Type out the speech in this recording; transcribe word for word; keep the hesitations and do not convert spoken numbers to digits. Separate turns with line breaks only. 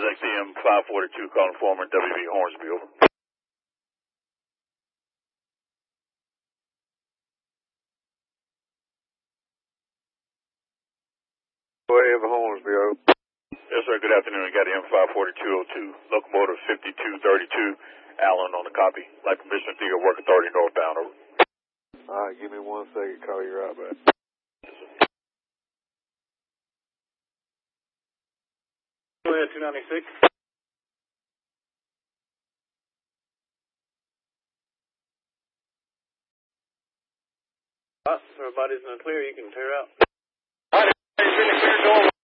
X M five forty-two calling former W V Hornsby, over.
Wave Hornsby, over.
Yes, sir. Good afternoon. Got M five forty-two oh two, locomotive fifty-two thirty-two, Allen on the copy. Like permission to your work authority northbound, over.
All right, give me one second. Call you right back.
Go ahead, two ninety-six. Everybody's in the clear. You can clear out.
All right, everybody's in the clear, going.